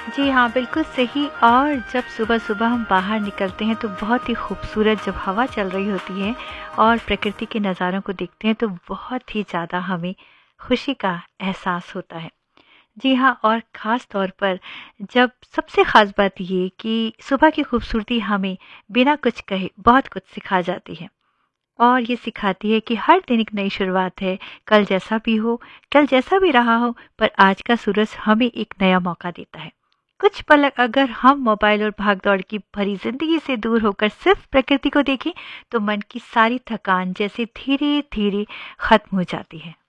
जी हाँ, बिल्कुल सही। और जब सुबह-सुबह हम बाहर निकलते हैं तो बहुत ही खूबसूरत जब हवा चल रही होती है और प्रकृति के नज़ारों को देखते हैं तो बहुत ही ज़्यादा हमें खुशी का एहसास होता है। जी हाँ, और ख़ास तौर पर जब सबसे ख़ास बात ये कि सुबह की खूबसूरती हमें बिना कुछ कहे बहुत कुछ सिखा जाती है। और ये सिखाती है कि हर दिन एक नई शुरुआत है। कल जैसा भी हो, कल जैसा भी रहा हो, पर आज का सूरज हमें एक नया मौका देता है। कुछ पल अगर हम मोबाइल और भाग-दौड़ की भरी ज़िंदगी से दूर होकर सिर्फ प्रकृति को देखें, तो मन की सारी थकान जैसे धीरे-धीरे खत्म हो जाती है।